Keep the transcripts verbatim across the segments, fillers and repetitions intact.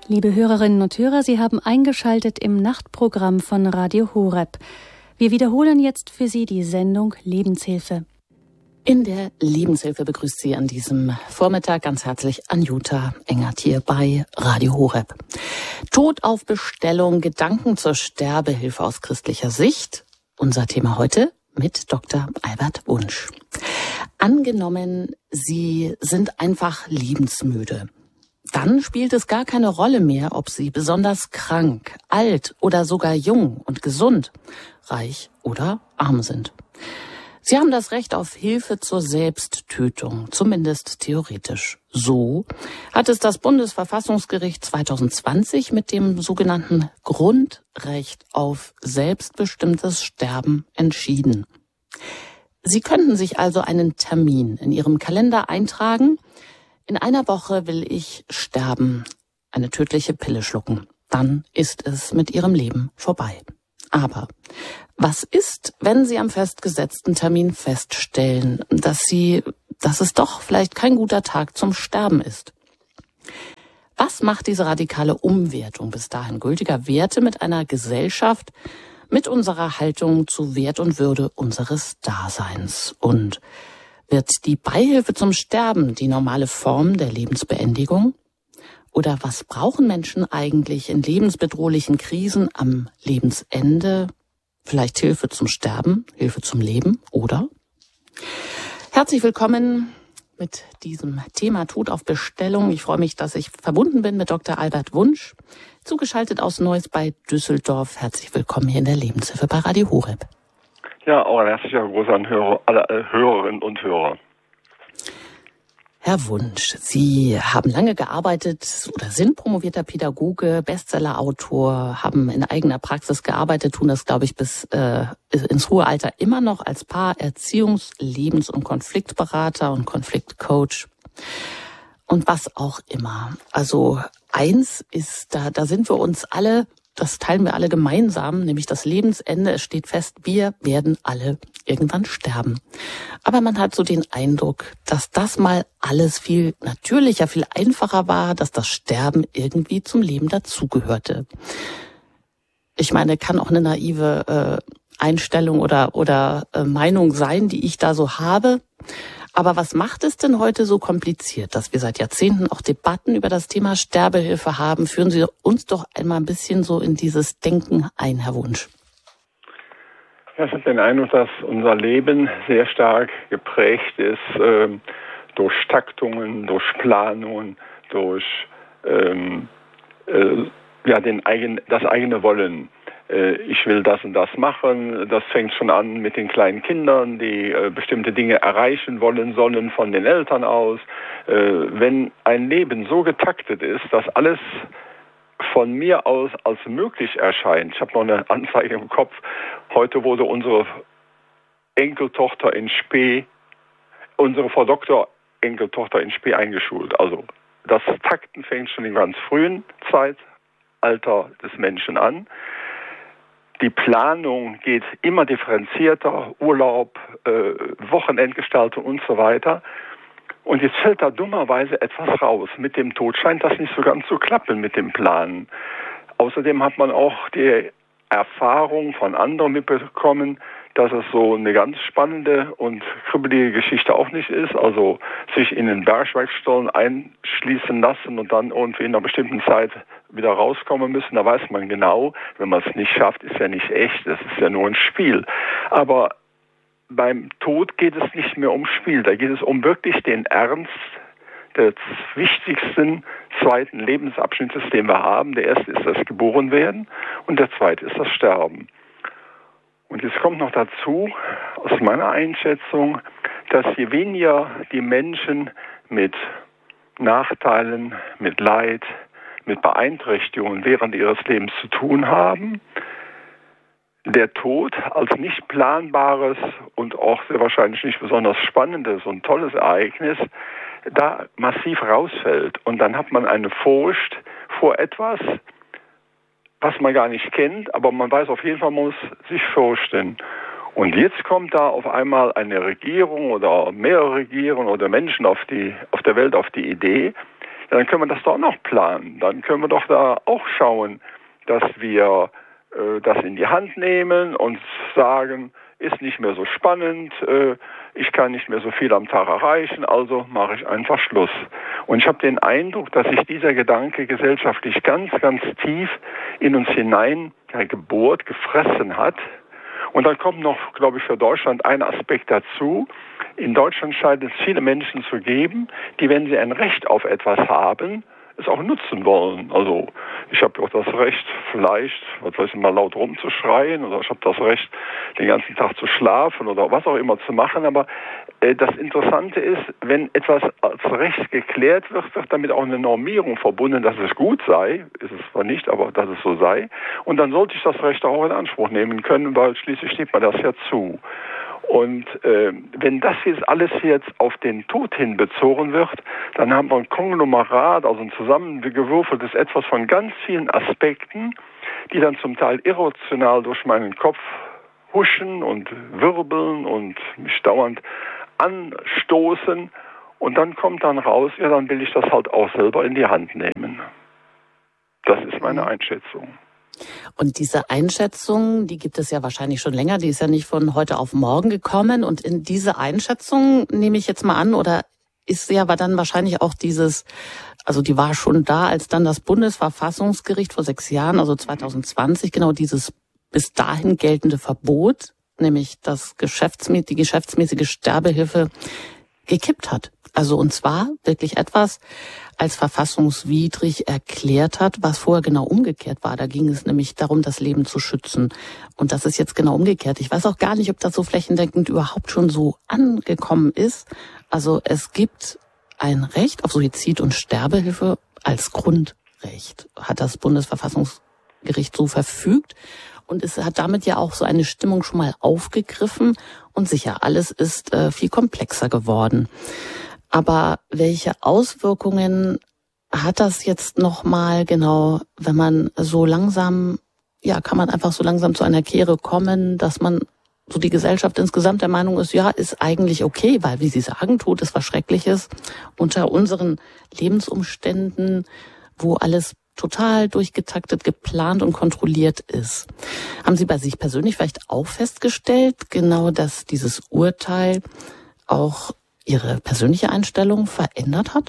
Liebe Hörerinnen und Hörer, Sie haben eingeschaltet im Nachtprogramm von Radio Horeb. Wir wiederholen jetzt für Sie die Sendung Lebenshilfe. In der Lebenshilfe begrüßt Sie an diesem Vormittag ganz herzlich Anjuta Engert hier bei Radio Horeb. Tod auf Bestellung, Gedanken zur Sterbehilfe aus christlicher Sicht. Unser Thema heute mit Doktor Albert Wunsch. Angenommen, Sie sind einfach lebensmüde. Dann spielt es gar keine Rolle mehr, ob Sie besonders krank, alt oder sogar jung und gesund, reich oder arm sind. Sie haben das Recht auf Hilfe zur Selbsttötung, zumindest theoretisch. So hat es das Bundesverfassungsgericht zwanzig zwanzig mit dem sogenannten Grundrecht auf selbstbestimmtes Sterben entschieden. Sie könnten sich also einen Termin in Ihrem Kalender eintragen. In einer Woche will ich sterben, eine tödliche Pille schlucken. Dann ist es mit Ihrem Leben vorbei. Aber was ist, wenn Sie am festgesetzten Termin feststellen, dass Sie, dass es doch vielleicht kein guter Tag zum Sterben ist? Was macht diese radikale Umwertung bis dahin gültiger Werte mit einer Gesellschaft, mit unserer Haltung zu Wert und Würde unseres Daseins? Und wird die Beihilfe zum Sterben die normale Form der Lebensbeendigung? Oder was brauchen Menschen eigentlich in lebensbedrohlichen Krisen am Lebensende? Vielleicht Hilfe zum Sterben, Hilfe zum Leben, oder? Herzlich willkommen mit diesem Thema Tod auf Bestellung. Ich freue mich, dass ich verbunden bin mit Doktor Albert Wunsch, zugeschaltet aus Neuss bei Düsseldorf. Herzlich willkommen hier in der Lebenshilfe bei Radio Horeb. Ja, auch ein herzlicher Gruß an Hörer, alle Hörerinnen und Hörer. Herr Wunsch, Sie haben lange gearbeitet oder sind promovierter Pädagoge, Bestsellerautor, haben in eigener Praxis gearbeitet, tun das, glaube ich, bis äh, ins hohe Alter immer noch als Paar-, Erziehungs-, Lebens- und Konfliktberater und Konfliktcoach und was auch immer. Also eins ist, da, da sind wir uns alle, das teilen wir alle gemeinsam, nämlich das Lebensende. Es steht fest, wir werden alle irgendwann sterben. Aber man hat so den Eindruck, dass das mal alles viel natürlicher, viel einfacher war, dass das Sterben irgendwie zum Leben dazugehörte. Ich meine, kann auch eine naive äh, Einstellung oder, oder äh, Meinung sein, die ich da so habe. Aber was macht es denn heute so kompliziert, dass wir seit Jahrzehnten auch Debatten über das Thema Sterbehilfe haben? Führen Sie uns doch einmal ein bisschen so in dieses Denken ein, Herr Wunsch. Ja, ich habe den Eindruck, dass unser Leben sehr stark geprägt ist äh, durch Taktungen, durch Planungen, durch ähm, äh, ja, den eigen, das eigene Wollen. Ich will das und das machen. Das fängt schon an mit den kleinen Kindern, die äh, bestimmte Dinge erreichen wollen sollen von den Eltern aus. Äh, wenn ein Leben so getaktet ist, dass alles von mir aus als möglich erscheint. Ich habe noch eine Anzeige im Kopf. Heute wurde unsere Enkeltochter in Spee, unsere Frau Doktor Enkeltochter in Spee eingeschult. Also das Takten fängt schon im ganz frühen Zeitalter des Menschen an. Die Planung geht immer differenzierter, Urlaub, äh, Wochenendgestaltung und so weiter. Und jetzt fällt da dummerweise etwas raus. Mit dem Tod scheint das nicht so ganz zu klappen mit dem Planen. Außerdem hat man auch die Erfahrung von anderen mitbekommen, dass es so eine ganz spannende und kribbelige Geschichte auch nicht ist. Also sich in den Bergwerkstollen einschließen lassen und dann irgendwie in einer bestimmten Zeit wieder rauskommen müssen. Da weiß man genau, wenn man es nicht schafft, ist ja nicht echt, es ist ja nur ein Spiel. Aber beim Tod geht es nicht mehr um Spiel, da geht es um wirklich den Ernst des wichtigsten zweiten Lebensabschnittes, den wir haben. Der erste ist das Geborenwerden und der zweite ist das Sterben. Und jetzt kommt noch dazu, aus meiner Einschätzung, dass je weniger die Menschen mit Nachteilen, mit Leid, mit Beeinträchtigungen während ihres Lebens zu tun haben, der Tod als nicht planbares und auch sehr wahrscheinlich nicht besonders spannendes und tolles Ereignis da massiv rausfällt. Und dann hat man eine Furcht vor etwas, was man gar nicht kennt, aber man weiß auf jeden Fall, man muss sich fürchten. Und jetzt kommt da auf einmal eine Regierung oder mehrere Regierungen oder Menschen auf die, auf der Welt auf die Idee, ja, dann können wir das doch noch planen. Dann können wir doch da auch schauen, dass wir äh, das in die Hand nehmen und sagen, ist nicht mehr so spannend, äh, ich kann nicht mehr so viel am Tag erreichen, also mache ich einfach Schluss. Und ich habe den Eindruck, dass sich dieser Gedanke gesellschaftlich ganz, ganz tief in uns hinein ja, gebohrt, gefressen hat. Und dann kommt noch, glaube ich, für Deutschland ein Aspekt dazu. In Deutschland scheint es viele Menschen zu geben, die, wenn sie ein Recht auf etwas haben, es auch nutzen wollen. Also ich habe auch das Recht, vielleicht, was weiß ich, mal laut rumzuschreien, oder ich habe das Recht, den ganzen Tag zu schlafen oder was auch immer zu machen. Aber äh, das Interessante ist, wenn etwas als Recht geklärt wird, wird damit auch eine Normierung verbunden, dass es gut sei. Ist es zwar nicht, aber dass es so sei. Und dann sollte ich das Recht auch in Anspruch nehmen können, weil schließlich steht mir das ja zu. Und äh, wenn das jetzt alles jetzt auf den Tod hin bezogen wird, dann haben wir ein Konglomerat, also ein zusammengewürfeltes Etwas von ganz vielen Aspekten, die dann zum Teil irrational durch meinen Kopf huschen und wirbeln und mich dauernd anstoßen. Und dann kommt dann raus, ja, dann will ich das halt auch selber in die Hand nehmen. Das ist meine Einschätzung. Und diese Einschätzung, die gibt es ja wahrscheinlich schon länger, die ist ja nicht von heute auf morgen gekommen. Und in diese Einschätzung nehme ich jetzt mal an, oder ist ja aber dann wahrscheinlich auch dieses, also die war schon da, als dann das Bundesverfassungsgericht vor sechs Jahren, also zwanzig zwanzig, genau dieses bis dahin geltende Verbot, nämlich das geschäftsmä- die geschäftsmäßige Sterbehilfe gekippt hat. Also und zwar wirklich etwas als verfassungswidrig erklärt hat, was vorher genau umgekehrt war. Da ging es nämlich darum, das Leben zu schützen. Und das ist jetzt genau umgekehrt. Ich weiß auch gar nicht, ob das so flächendeckend überhaupt schon so angekommen ist. Also es gibt ein Recht auf Suizid- und Sterbehilfe als Grundrecht, hat das Bundesverfassungsgericht so verfügt. Und es hat damit ja auch so eine Stimmung schon mal aufgegriffen. Und sicher, alles ist äh, viel komplexer geworden. Aber welche Auswirkungen hat das jetzt nochmal genau, wenn man so langsam, ja, kann man einfach so langsam zu einer Kehre kommen, dass man so die Gesellschaft insgesamt der Meinung ist, ja, ist eigentlich okay, weil, wie Sie sagen, Tod ist was Schreckliches unter unseren Lebensumständen, wo alles total durchgetaktet, geplant und kontrolliert ist. Haben Sie bei sich persönlich vielleicht auch festgestellt, genau, dass dieses Urteil auch Ihre persönliche Einstellung verändert hat?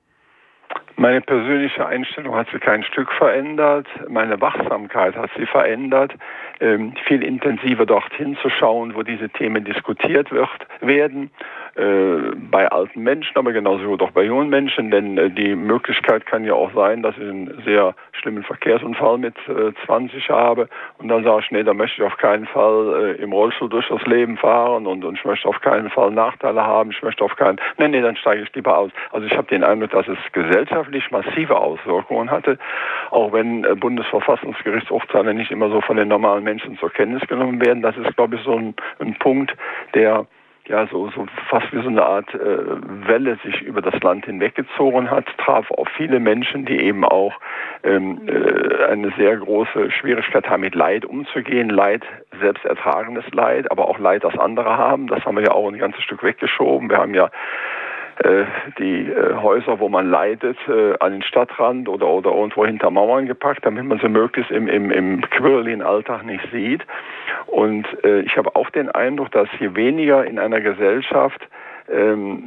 Meine persönliche Einstellung hat sich kein Stück verändert. Meine Wachsamkeit hat sie verändert, ähm, viel intensiver dorthin zu schauen, wo diese Themen diskutiert wird, werden. Äh, bei alten Menschen, aber genauso doch bei jungen Menschen, denn äh, die Möglichkeit kann ja auch sein, dass ich einen sehr schlimmen Verkehrsunfall mit äh, zwanzig habe und dann sage ich, nee, da möchte ich auf keinen Fall äh, im Rollstuhl durch das Leben fahren und, und ich möchte auf keinen Fall Nachteile haben, ich möchte auf keinen, nee, nee, dann steige ich lieber aus. Also ich habe den Eindruck, dass es gesellschaftlich massive Auswirkungen hatte, auch wenn äh, Bundesverfassungsgerichtsurteile nicht immer so von den normalen Menschen zur Kenntnis genommen werden. Das ist, glaube ich, so ein, ein Punkt, der ja so, so fast wie so eine Art äh, Welle sich über das Land hinweggezogen hat, traf auf viele Menschen, die eben auch ähm, äh, eine sehr große Schwierigkeit haben, mit Leid umzugehen. Leid, selbst ertragenes Leid, aber auch Leid, das andere haben. Das haben wir ja auch ein ganzes Stück weggeschoben. Wir haben ja äh, die äh, Häuser, wo man leidet, äh, an den Stadtrand oder, oder irgendwo hinter Mauern gepackt, damit man sie möglichst im, im, im quirligen Alltag nicht sieht. Und äh, ich habe auch den Eindruck, dass je weniger in einer Gesellschaft ähm,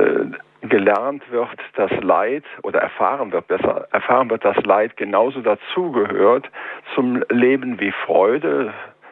äh, gelernt wird, dass Leid oder erfahren wird, besser erfahren wird, dass Leid genauso dazugehört zum Leben wie Freude.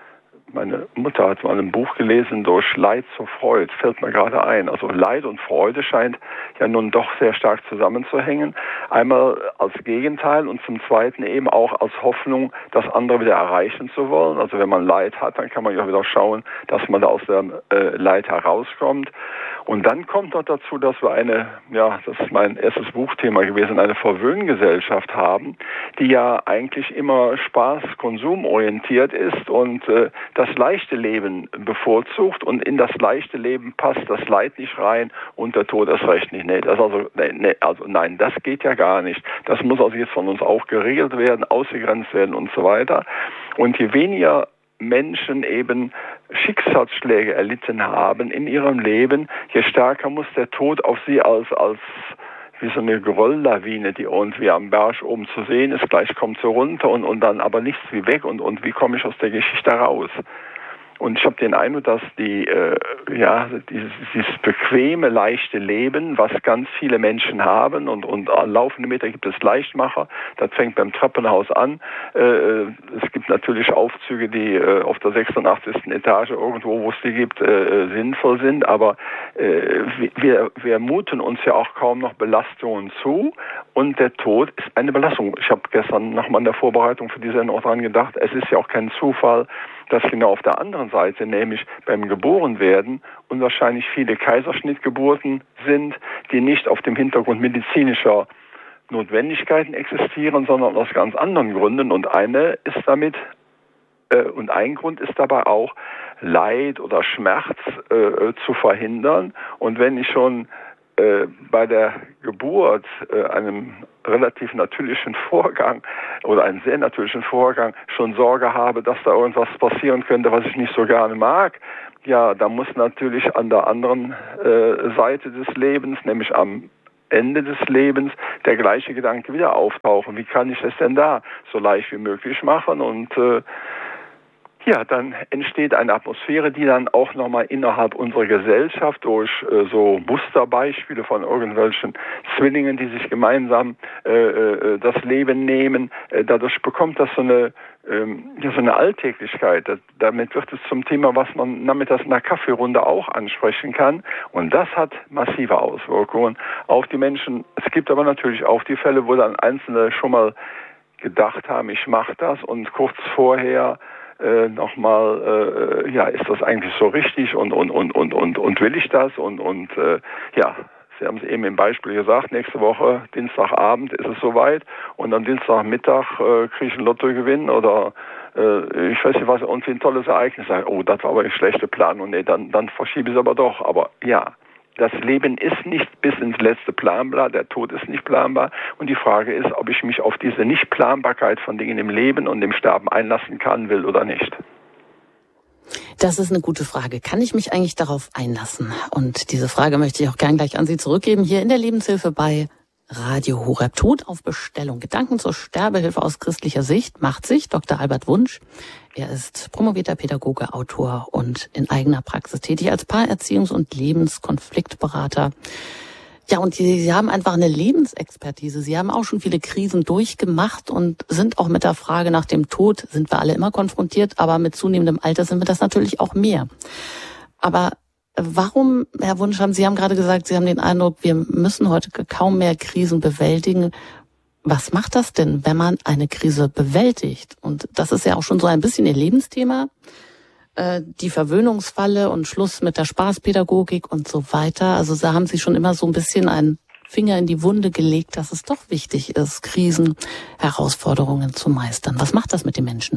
Meine Mutter hat mal ein Buch gelesen, durch Leid zur Freude, fällt mir gerade ein. Also Leid und Freude scheint ja nun doch sehr stark zusammenzuhängen. Einmal als Gegenteil und zum Zweiten eben auch als Hoffnung, das andere wieder erreichen zu wollen. Also wenn man Leid hat, dann kann man ja wieder schauen, dass man da aus dem äh, Leid herauskommt. Und dann kommt noch dazu, dass wir eine, ja, das ist mein erstes Buchthema gewesen, eine Verwöhngesellschaft haben, die ja eigentlich immer Spaß, Konsum orientiert ist und äh, das leichte Leben bevorzugt und in das leichte Leben passt das Leid nicht rein und der Tod erst recht nicht. Nee, das also, nee, nee, also nein, das geht ja gar nicht. Das muss also jetzt von uns auch geregelt werden, ausgegrenzt werden und so weiter. Und je weniger Menschen eben Schicksalsschläge erlitten haben in ihrem Leben, je stärker muss der Tod auf sie als, als wie so eine Gerölllawine, die irgendwie am Berg oben zu sehen ist, gleich kommt sie runter und, und dann aber nichts wie weg und, und wie komme ich aus der Geschichte raus? Und ich habe den Eindruck, dass die, äh, ja, dieses, dieses bequeme, leichte Leben, was ganz viele Menschen haben und, und laufende Meter gibt es Leichtmacher, das fängt beim Treppenhaus an. Äh, es gibt natürlich Aufzüge, die äh, auf der sechsundachtzigsten Etage irgendwo, wo es die gibt, äh, sinnvoll sind, aber äh, wir, wir muten uns ja auch kaum noch Belastungen zu und der Tod ist eine Belastung. Ich habe gestern nochmal in der Vorbereitung für diese Sendung dran gedacht, es ist ja auch kein Zufall, dass genau auf der anderen Seite, nämlich beim Geborenwerden, unwahrscheinlich viele Kaiserschnittgeburten sind, die nicht auf dem Hintergrund medizinischer Notwendigkeiten existieren, sondern aus ganz anderen Gründen. Und eine ist damit, äh, und ein Grund ist dabei auch, Leid oder Schmerz äh, zu verhindern. Und wenn ich schon äh, bei der Geburt, äh, einem relativ natürlichen Vorgang oder einen sehr natürlichen Vorgang schon Sorge habe, dass da irgendwas passieren könnte, was ich nicht so gerne mag, ja, da muss natürlich an der anderen äh, Seite des Lebens, nämlich am Ende des Lebens, der gleiche Gedanke wieder auftauchen. Wie kann ich es denn da so leicht wie möglich machen? Und äh, ja, dann entsteht eine Atmosphäre, die dann auch nochmal innerhalb unserer Gesellschaft durch äh, so Musterbeispiele von irgendwelchen Zwillingen, die sich gemeinsam äh, äh, das Leben nehmen, äh, dadurch bekommt das so eine, ähm, ja, so eine Alltäglichkeit. Das, damit wird es zum Thema, was man nachmittags in der Kaffeerunde auch ansprechen kann. Und das hat massive Auswirkungen auf die Menschen. Es gibt aber natürlich auch die Fälle, wo dann Einzelne schon mal gedacht haben, ich mache das und kurz vorher Äh, nochmal, äh, ja, ist das eigentlich so richtig und und und und und und will ich das und und äh, ja, Sie haben es eben im Beispiel gesagt, nächste Woche Dienstagabend ist es soweit und am Dienstagmittag äh, kriege ich einen Lottogewinn oder äh, ich weiß nicht was, irgendwie ein tolles Ereignis. Oh, das war aber eine schlechte Planung, nee, dann dann verschiebe ich es aber doch. Aber ja, das Leben ist nicht bis ins Letzte planbar, der Tod ist nicht planbar und die Frage ist, ob ich mich auf diese Nichtplanbarkeit von Dingen im Leben und im Sterben einlassen kann, will oder nicht. Das ist eine gute Frage. Kann ich mich eigentlich darauf einlassen? Und diese Frage möchte ich auch gern gleich an Sie zurückgeben, hier in der Lebenshilfe bei Radio Horeb. Tod auf Bestellung. Gedanken zur Sterbehilfe aus christlicher Sicht macht sich Doktor Albert Wunsch. Er ist promovierter Pädagoge, Autor und in eigener Praxis tätig als Paarerziehungs- und Lebenskonfliktberater. Ja, und Sie, Sie haben einfach eine Lebensexpertise. Sie haben auch schon viele Krisen durchgemacht und sind auch mit der Frage nach dem Tod, sind wir alle immer konfrontiert, aber mit zunehmendem Alter sind wir das natürlich auch mehr. Aber warum, Herr Wunsch, haben Sie haben gerade gesagt, Sie haben den Eindruck, wir müssen heute kaum mehr Krisen bewältigen. Was macht das denn, wenn man eine Krise bewältigt? Und das ist ja auch schon so ein bisschen Ihr Lebensthema, äh, die Verwöhnungsfalle und Schluss mit der Spaßpädagogik und so weiter. Also da haben Sie schon immer so ein bisschen einen Finger in die Wunde gelegt, dass es doch wichtig ist, Krisen, Herausforderungen zu meistern. Was macht das mit den Menschen?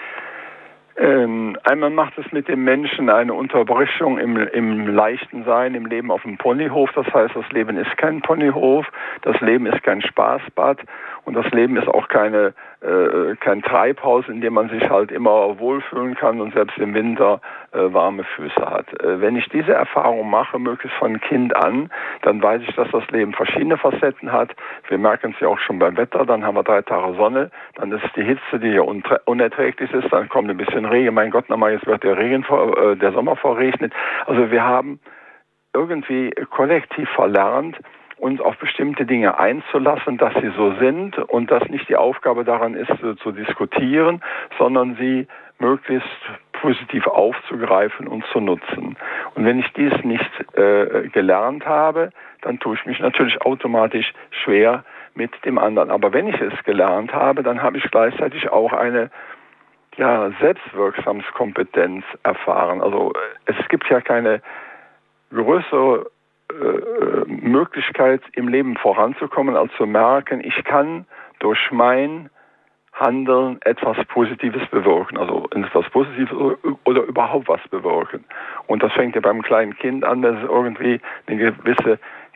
Ähm, einmal macht es mit dem Menschen eine Unterbrechung im, im leichten Sein, im Leben auf dem Ponyhof. Das heißt, das Leben ist kein Ponyhof, das Leben ist kein Spaßbad und das Leben ist auch keine, äh, kein Treibhaus, in dem man sich halt immer wohlfühlen kann und selbst im Winter äh, warme Füße hat. Äh, wenn ich diese Erfahrung mache, möglichst von Kind an, dann weiß ich, dass das Leben verschiedene Facetten hat. Wir merken es ja auch schon beim Wetter, dann haben wir drei Tage Sonne, dann ist es die Hitze, die hier unerträglich ist, dann kommt ein bisschen Regen, mein Gott, nochmal, jetzt wird der Regen, vor, äh, der Sommer verregnet. Also wir haben irgendwie kollektiv verlernt, uns auf bestimmte Dinge einzulassen, dass sie so sind und dass nicht die Aufgabe daran ist, zu, zu diskutieren, sondern sie möglichst positiv aufzugreifen und zu nutzen. Und wenn ich dies nicht äh, gelernt habe, dann tue ich mich natürlich automatisch schwer mit dem anderen. Aber wenn ich es gelernt habe, dann habe ich gleichzeitig auch eine ja, Selbstwirksamskompetenz erfahren. Also es gibt ja keine größere äh, Möglichkeit im Leben voranzukommen, als zu merken, ich kann durch mein Handeln etwas Positives bewirken, also etwas Positives oder überhaupt was bewirken. Und das fängt ja beim kleinen Kind an, dass es irgendwie eine gewisse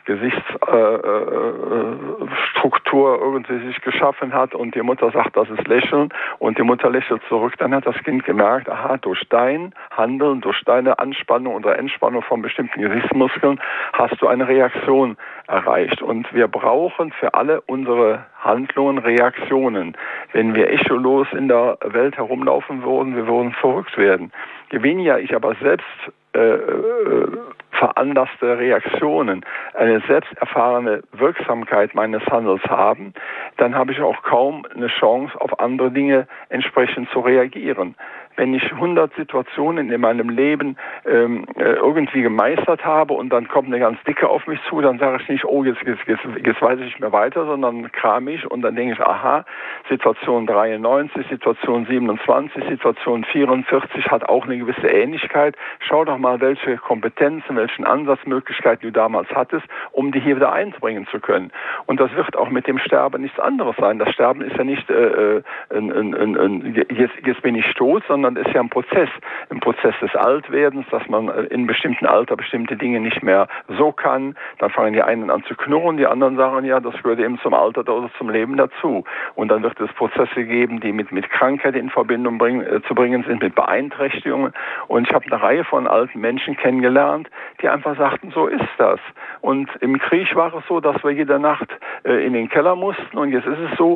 Gesichtsstruktur äh, irgendwie sich geschaffen hat und die Mutter sagt, das ist Lächeln und die Mutter lächelt zurück, dann hat das Kind gemerkt, aha, durch dein Handeln, durch deine Anspannung oder Entspannung von bestimmten Gesichtsmuskeln hast du eine Reaktion erreicht. Und wir brauchen für alle unsere Handlungen Reaktionen. Wenn wir echolos in der Welt herumlaufen würden, wir würden verrückt werden. Je weniger ich aber selbst äh, veranlasste Reaktionen, eine selbst erfahrene Wirksamkeit meines Handels haben, dann habe ich auch kaum eine Chance, auf andere Dinge entsprechend zu reagieren. Wenn ich hundert Situationen in meinem Leben ähm, irgendwie gemeistert habe und dann kommt eine ganz dicke auf mich zu, dann sage ich nicht, oh, jetzt, jetzt, jetzt, jetzt weiß ich nicht mehr weiter, sondern kram ich und dann denke ich, aha, Situation dreiundneunzig, Situation siebenundzwanzig, Situation vierundvierzig hat auch eine gewisse Ähnlichkeit. Schau doch mal, welche Kompetenzen, welchen Ansatzmöglichkeiten du damals hattest, um die hier wieder einbringen zu können. Und das wird auch mit dem Sterben nichts anderes sein. Das Sterben ist ja nicht, äh, ein, ein, ein, ein, jetzt, jetzt bin ich tot, sondern sondern ist ja ein Prozess, ein Prozess des Altwerdens, dass man in einem bestimmten Alter bestimmte Dinge nicht mehr so kann. Dann fangen die einen an zu knurren, die anderen sagen, ja, das gehört eben zum Alter oder zum Leben dazu. Und dann wird es Prozesse geben, die mit, mit Krankheit in Verbindung bringen, äh, zu bringen sind, mit Beeinträchtigungen. Und ich habe eine Reihe von alten Menschen kennengelernt, die einfach sagten, so ist das. Und im Krieg war es so, dass wir jede Nacht äh, in den Keller mussten und jetzt ist es so,